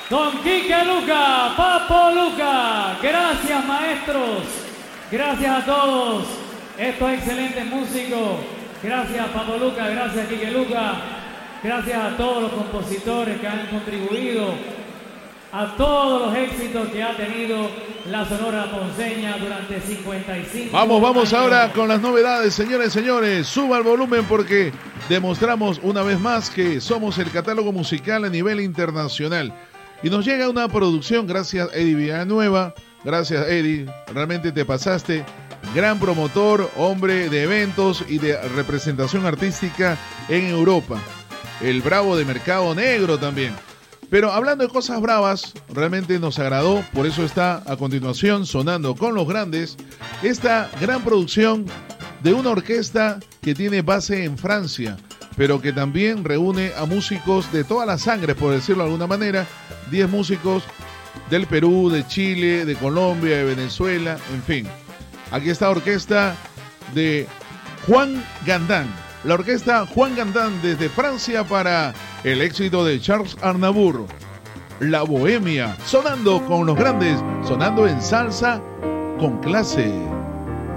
Don Quique Luca, Papo Luca. Gracias, maestros. Gracias a todos estos excelentes músicos. Gracias, Papo Luca. Gracias, Quique Luca. Gracias a todos los compositores que han contribuido a todos los éxitos que ha tenido la Sonora Ponceña durante 55 Vamos años. ahora con las novedades, señores, señores. Suba el volumen porque demostramos una vez más que somos el catálogo musical a nivel internacional. Y nos llega una producción, gracias Eddie Villanueva. Gracias, Eddie. Realmente te pasaste. Gran promotor, hombre de eventos y de representación artística en Europa. El bravo de Mercado Negro también. Pero hablando de cosas bravas, realmente nos agradó, por eso está a continuación sonando con los grandes esta gran producción de una orquesta que tiene base en Francia, pero que también reúne a músicos de toda la sangre, por decirlo de alguna manera, 10 músicos del Perú, de Chile, de Colombia, de Venezuela, en fin. Aquí está la orquesta de Juan Gandán. La orquesta Juan Gandán desde Francia para el éxito de Charles Aznavour, La Bohemia, sonando con los grandes, sonando en salsa con clase.